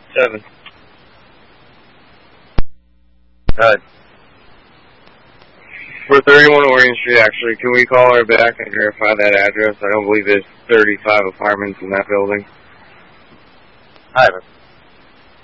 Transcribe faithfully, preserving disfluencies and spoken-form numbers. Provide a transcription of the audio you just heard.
Seven. Uh, for thirty-one Orange Street, actually, can we call her back and verify that address? I don't believe there's thirty-five apartments in that building. Ivan.